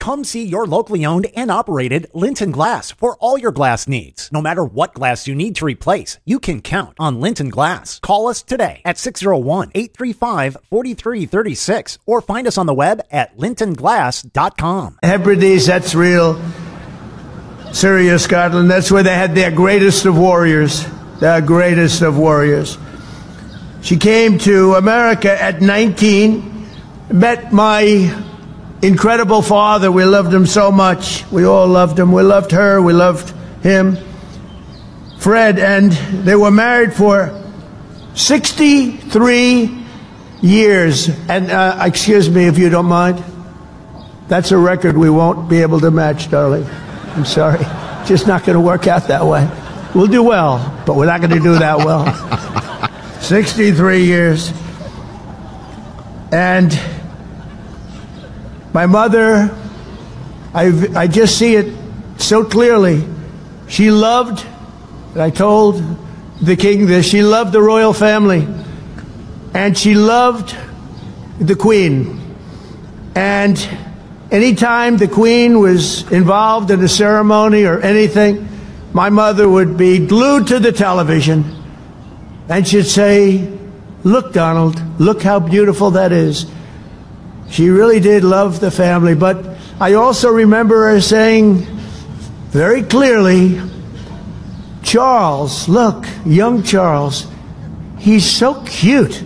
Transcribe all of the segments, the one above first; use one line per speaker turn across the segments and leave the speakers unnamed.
Come see your locally owned and operated Linton Glass for all your glass needs. No matter what glass you need to replace, you can count on Linton Glass. Call us today at 601-835-4336 or find us on the web at lintonglass.com.
Hebrides, that's real. Syria, Scotland, that's where they had their greatest of warriors. Their greatest of warriors. She came to America at 19, met my incredible father. We loved him so much. We all loved him. We loved her. We loved him. Fred, and they were married for 63 years. And excuse me if you don't mind. That's a record we won't be able to match, darling. I'm sorry. Just not going to work out that way. We'll do well, but we're not going to do that well. 63 years. And my mother, I just see it so clearly. She loved, and I told the king this, she loved the royal family. And she loved the Queen. And anytime the Queen was involved in a ceremony or anything, my mother would be glued to the television and she'd say, "Look, Donald, look how beautiful that is." She really did love the family, but I also remember her saying very clearly, "Charles, look, young Charles, he's so cute."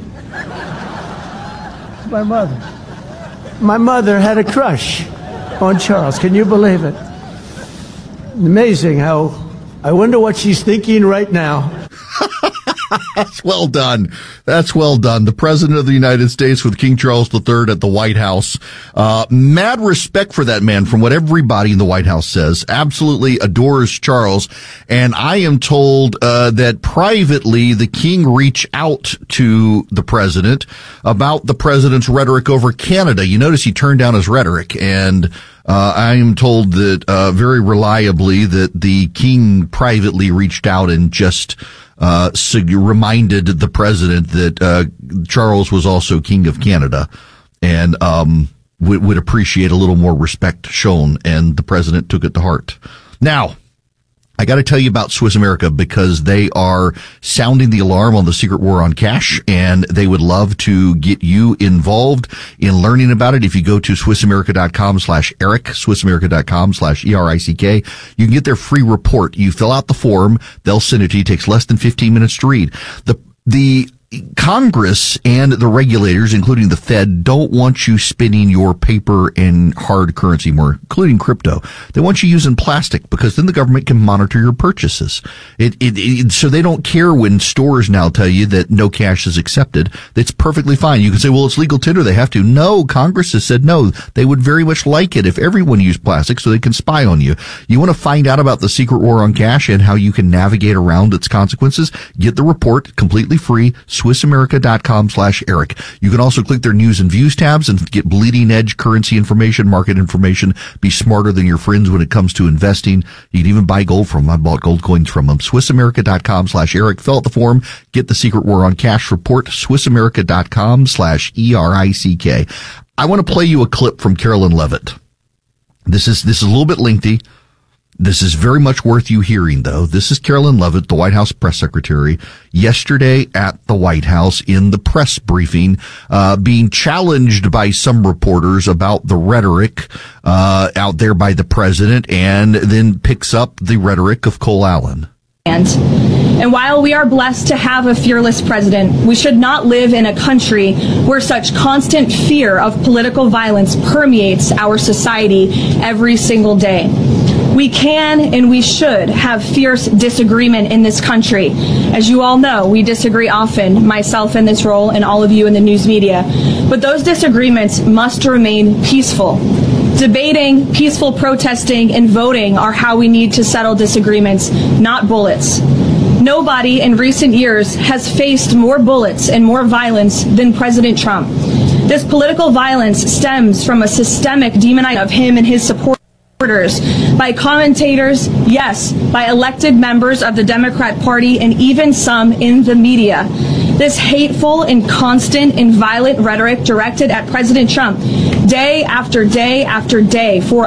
My mother had a crush on Charles. Can you believe it? Amazing how, I wonder what she's thinking right now.
That's well done. That's well done. The President of the United States with King Charles III at the White House. Mad respect for that man from what everybody in the White House says. Absolutely adores Charles. And I am told that privately the king reached out to the president about the president's rhetoric over Canada. You notice he turned down his rhetoric, and I am told that very reliably that the king privately reached out and just reminded the president that Charles was also King of Canada and would appreciate a little more respect shown, and the president took it to heart. Now, I got to tell you about Swiss America because they are sounding the alarm on the secret war on cash, and they would love to get you involved in learning about it. If you go to SwissAmerica.com/Eric, SwissAmerica.com/ERICK, you can get their free report. You fill out the form, they'll send it to you. It takes less than 15 minutes to read. The Congress and the regulators, including the Fed, don't want you spending your paper and hard currency more, including crypto. They want you using plastic because then the government can monitor your purchases. So they don't care when stores now tell you that no cash is accepted. That's perfectly fine. You can say, well, it's legal tender. They have to. No, Congress has said no. They would very much like it if everyone used plastic so they can spy on you. You want to find out about the secret war on cash and how you can navigate around its consequences? Get the report completely free. SwissAmerica.com/Eric. You can also click their news and views tabs and get bleeding edge currency information, market information. Be smarter than your friends when it comes to investing. You can even buy gold from them. I bought gold coins from them. SwissAmerica.com/Eric. Fill out the form. Get the secret war on cash report. SwissAmerica.com/ERICK. I want to play you a clip from Carolyn Levitt. This is a little bit lengthy. This is very much worth you hearing, though. This is Carolyn Levitt, the White House press secretary, yesterday at the White House in the press briefing, being challenged by some reporters about the rhetoric out there by the president, and then picks up the rhetoric of Cole Allen.
And while we are blessed to have a fearless president, we should not live in a country where such constant fear of political violence permeates our society every single day. We can and we should have fierce disagreement in this country. As you all know, we disagree often, myself in this role and all of you in the news media. But those disagreements must remain peaceful. Debating, peaceful protesting, and voting are how we need to settle disagreements, not bullets. Nobody in recent years has faced more bullets and more violence than President Trump. This political violence stems from a systemic demonizing of him and his supporters by commentators, yes, by elected members of the Democrat Party, and even some in the media. This hateful and constant and violent rhetoric directed at President Trump day after day after day for